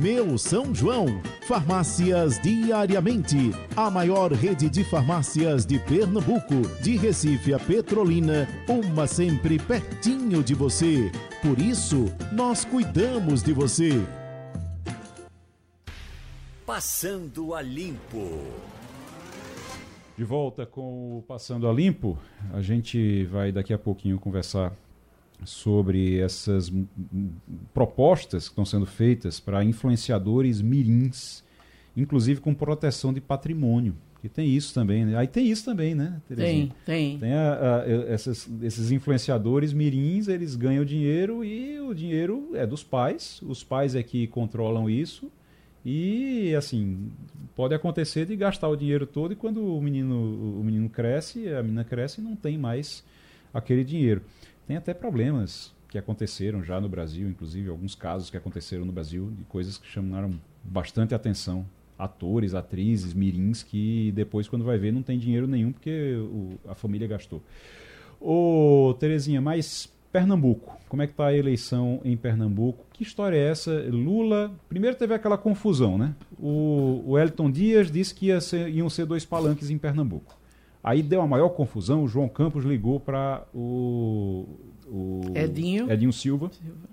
Meu São João, farmácias diariamente, a maior rede de farmácias de Pernambuco, de Recife a Petrolina, uma sempre pertinho de você. Por isso, nós cuidamos de você. Passando a Limpo. De volta com o Passando a Limpo, a gente vai daqui a pouquinho conversar sobre essas propostas que estão sendo feitas para influenciadores mirins, inclusive com proteção de patrimônio. E tem isso também, né? Aí tem isso também, né, Terezinha? Tem. Tem esses influenciadores mirins, eles ganham dinheiro e o dinheiro é dos pais. Os pais é que controlam isso. E, assim, pode acontecer de gastar o dinheiro todo e quando o menino cresce, a menina cresce e não tem mais aquele dinheiro. Tem até problemas que aconteceram já no Brasil, inclusive alguns casos que aconteceram no Brasil, de coisas que chamaram bastante atenção. Atores, atrizes, mirins, que depois, quando vai ver, não tem dinheiro nenhum porque a família gastou. Ô, Terezinha, mas Pernambuco, como é que está a eleição em Pernambuco? Que história é essa? Lula, primeiro teve aquela confusão, né? O Wellington Dias disse que iam ser 2 palanques em Pernambuco. Aí deu a maior confusão, o João Campos ligou para o Edinho Silva.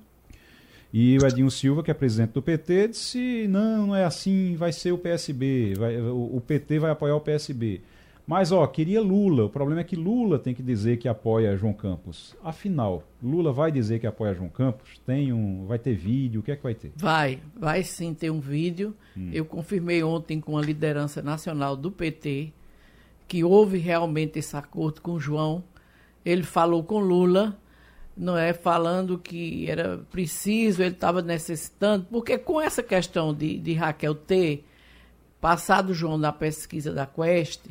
E o Edinho Silva, que é presidente do PT, disse, não é assim, vai ser o PSB, o PT vai apoiar o PSB. Mas, queria Lula. O problema é que Lula tem que dizer que apoia João Campos. Afinal, Lula vai dizer que apoia João Campos? Vai ter vídeo? O que é que vai ter? Vai sim ter um vídeo. Eu confirmei ontem com a liderança nacional do PT que houve realmente esse acordo com o João. Ele falou com Lula, não é, falando que era preciso, ele estava necessitando, porque com essa questão de Raquel ter passado o João na pesquisa da Quest,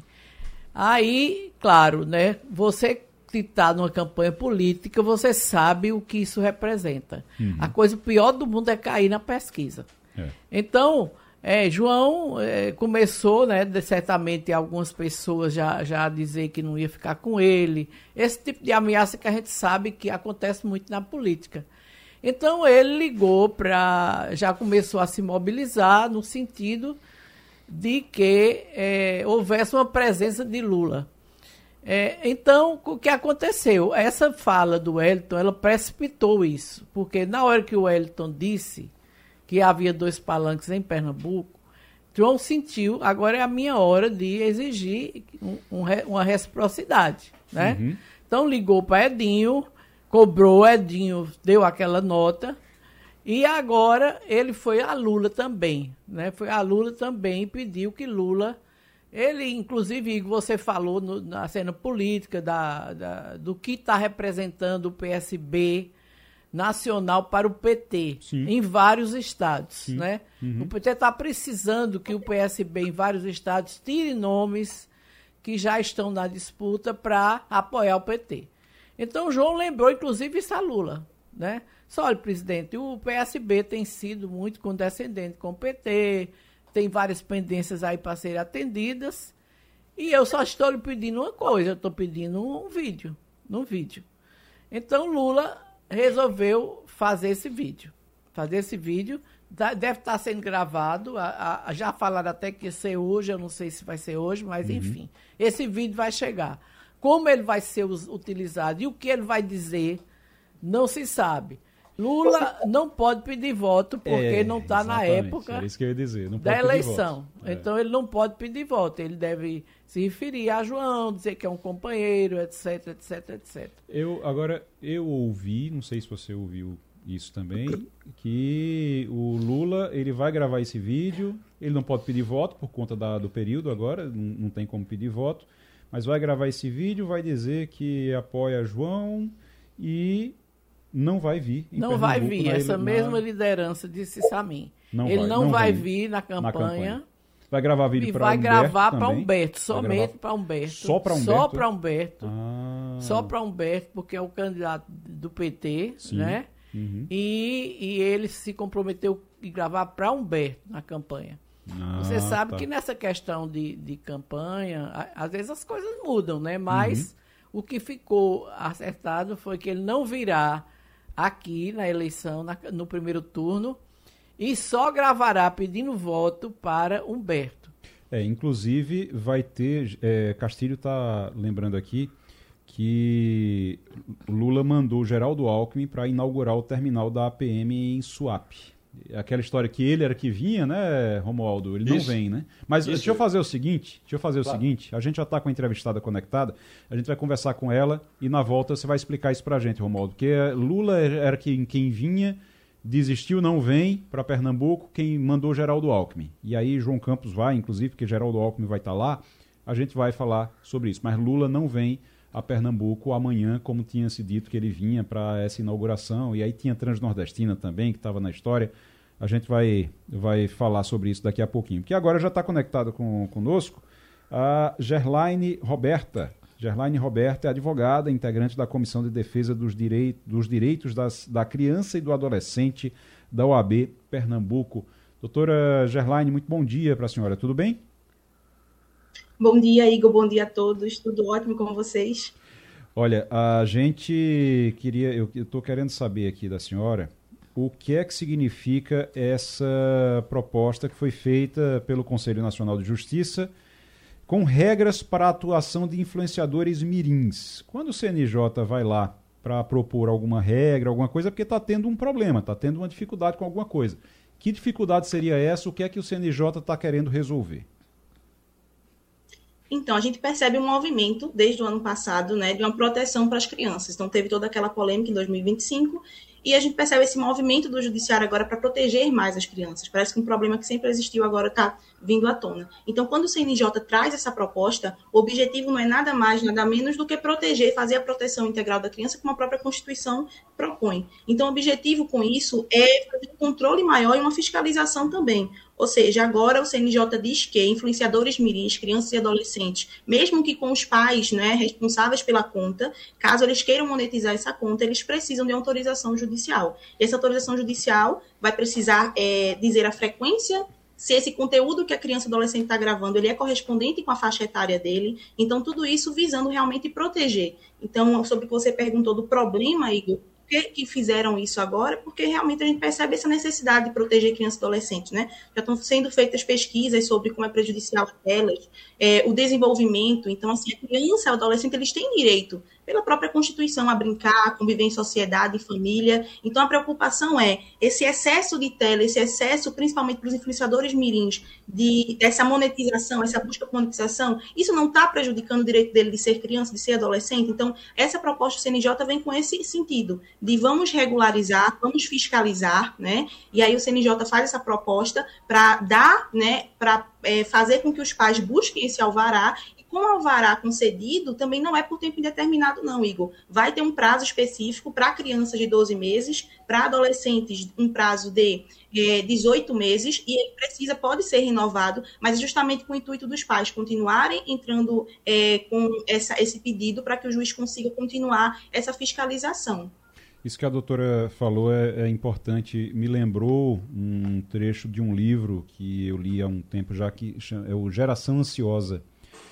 aí, claro, né, você que está numa campanha política, você sabe o que isso representa. A coisa pior do mundo é cair na pesquisa. Então, João começou, né, certamente algumas pessoas já a dizer que não ia ficar com ele. Esse tipo de ameaça que a gente sabe que acontece muito na política. Então, ele ligou já começou a se mobilizar no sentido de que houvesse uma presença de Lula. Então, o que aconteceu? Essa fala do Wellington, ela precipitou isso, porque na hora que o Wellington disse que havia 2 palanques em Pernambuco, João sentiu, agora é a minha hora de exigir uma reciprocidade, né? Então, ligou para Edinho, cobrou, Edinho deu aquela nota, e agora ele foi a Lula também, né? Foi a Lula também e pediu que Lula, ele, inclusive, você falou na cena política do que está representando o PSB nacional para o PT, em vários estados, né? O PT está precisando que o PSB em vários estados tire nomes que já estão na disputa para apoiar o PT. Então, o João lembrou, inclusive, isso a Lula, né? Só, olha, presidente, o PSB tem sido muito condescendente com o PT, tem várias pendências aí para serem atendidas, e eu só estou lhe pedindo uma coisa, eu estou pedindo um vídeo. Então, Lula resolveu fazer esse vídeo. Deve estar sendo gravado, já falaram até que ia ser hoje, eu não sei se vai ser hoje, mas enfim, esse vídeo vai chegar. Como ele vai ser utilizado e o que ele vai dizer, não se sabe. Lula não pode pedir voto porque não está na época isso que eu ia dizer. Não da pode eleição. Então, ele não pode pedir voto. Ele deve se referir a João, dizer que é um companheiro, etc, etc, etc. Eu ouvi, não sei se você ouviu isso também, que o Lula ele vai gravar esse vídeo, ele não pode pedir voto por conta do período agora, não tem como pedir voto, mas vai gravar esse vídeo, vai dizer que apoia João e não vai vir. Não vai vir. Essa mesma liderança disse isso a mim. Ele não vai vir na campanha. Vai gravar vídeo para Humberto. E vai gravar para Humberto, somente para Humberto. Só para Humberto? Só para Humberto. Só para Humberto, porque é o candidato do PT, né? E ele se comprometeu a gravar para Humberto na campanha. Você sabe que nessa questão de campanha, às vezes as coisas mudam, né? Mas o que ficou acertado foi que ele não virá aqui na eleição, no primeiro turno, e só gravará pedindo voto para Humberto. Inclusive vai ter, Castilho está lembrando aqui que Lula mandou Geraldo Alckmin para inaugurar o terminal da APM em Suape. Aquela história que ele era que vinha, né, Romualdo? Ele não vem, né? Mas deixa eu fazer o seguinte, a gente já está com a entrevistada conectada, a gente vai conversar com ela e na volta você vai explicar isso para a gente, Romualdo, porque Lula era quem vinha, desistiu, não vem para Pernambuco, quem mandou Geraldo Alckmin. E aí João Campos vai, inclusive, porque Geraldo Alckmin vai estar lá, a gente vai falar sobre isso. Mas Lula não vem a Pernambuco amanhã, como tinha se dito que ele vinha para essa inauguração, e aí tinha Transnordestina também, que estava na história. A gente vai falar sobre isso daqui a pouquinho. Porque agora já está conectado conosco a Gerlaine Roberta. Gerlaine Roberta é advogada, integrante da Comissão de Defesa dos Direitos da Criança e do Adolescente da OAB Pernambuco. Doutora Gerlaine, muito bom dia para a senhora, tudo bem? Bom dia, Igor, bom dia a todos, tudo ótimo com vocês? Olha, a gente queria, eu estou querendo saber aqui da senhora o que é que significa essa proposta que foi feita pelo Conselho Nacional de Justiça com regras para a atuação de influenciadores mirins. Quando o CNJ vai lá para propor alguma regra, alguma coisa, é porque está tendo um problema, está tendo uma dificuldade com alguma coisa. Que dificuldade seria essa? O que é que o CNJ está querendo resolver? Então, a gente percebe um movimento, desde o ano passado, né, de uma proteção para as crianças. Então, teve toda aquela polêmica em 2025, e a gente percebe esse movimento do judiciário agora para proteger mais as crianças. Parece que um problema que sempre existiu agora está vindo à tona. Então, quando o CNJ traz essa proposta, o objetivo não é nada mais, nada menos do que proteger, fazer a proteção integral da criança, como a própria Constituição propõe. Então, o objetivo com isso é fazer um controle maior e uma fiscalização também. Ou seja, agora o CNJ diz que influenciadores mirins, crianças e adolescentes, mesmo que com os pais, né, responsáveis pela conta, caso eles queiram monetizar essa conta, eles precisam de autorização judicial. E essa autorização judicial vai precisar dizer a frequência, se esse conteúdo que a criança e adolescente está gravando, ele é correspondente com a faixa etária dele. Então, tudo isso visando realmente proteger. Então, sobre o que você perguntou do problema, Igor, que fizeram isso agora, porque realmente a gente percebe essa necessidade de proteger crianças e adolescentes, né? Já estão sendo feitas pesquisas sobre como é prejudicial a elas, o desenvolvimento. Então, assim, a criança e o adolescente, eles têm direito, pela própria Constituição, a brincar, a conviver em sociedade, em família. Então, a preocupação é esse excesso de tela, esse excesso, principalmente para os influenciadores mirins, dessa monetização, essa busca por monetização, isso não está prejudicando o direito dele de ser criança, de ser adolescente? Então, essa proposta do CNJ vem com esse sentido, de vamos regularizar, vamos fiscalizar, né? E aí o CNJ faz essa proposta para dar, né, para fazer com que os pais busquem esse alvará. E com o alvará concedido, também não é por tempo indeterminado, não, Igor. Vai ter um prazo específico para crianças de 12 meses, para adolescentes um prazo de 18 meses, e ele pode ser renovado, mas justamente com o intuito dos pais continuarem entrando com esse pedido para que o juiz consiga continuar essa fiscalização. Isso que a doutora falou é importante. Me lembrou um trecho de um livro que eu li há um tempo já, que é o Geração Ansiosa.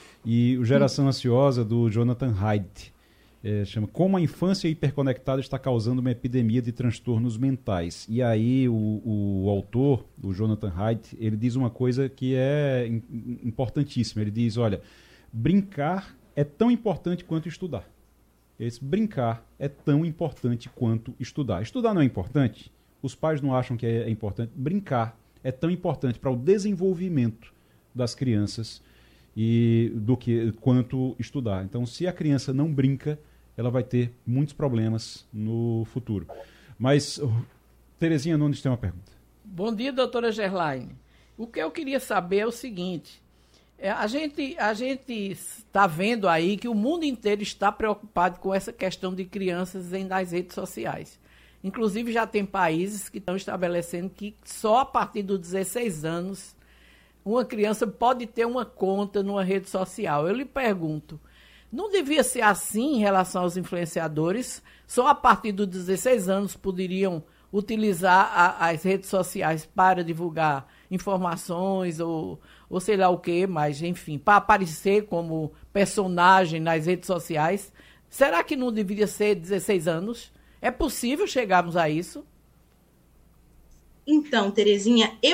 E o Geração Ansiosa, do Jonathan Haidt, chama Como a Infância Hiperconectada está causando uma epidemia de transtornos mentais. E aí o autor, o Jonathan Haidt, ele diz uma coisa que é importantíssima. Ele diz, olha, brincar é tão importante quanto estudar. Esse brincar é tão importante quanto estudar. Estudar não é importante? Os pais não acham que é importante? Brincar é tão importante para o desenvolvimento das crianças quanto estudar. Então, se a criança não brinca, ela vai ter muitos problemas no futuro. Mas, Terezinha Nunes tem uma pergunta. Bom dia, doutora Gerlaine. O que eu queria saber é o seguinte... A gente está vendo aí que o mundo inteiro está preocupado com essa questão de crianças nas redes sociais. Inclusive, já tem países que estão estabelecendo que só a partir dos 16 anos uma criança pode ter uma conta numa rede social. Eu lhe pergunto, não devia ser assim em relação aos influenciadores? Só a partir dos 16 anos poderiam utilizar as redes sociais para divulgar informações ou sei lá o que, mas enfim, para aparecer como personagem nas redes sociais. Será que não deveria ser 16 anos? É possível chegarmos a isso? Então, Terezinha,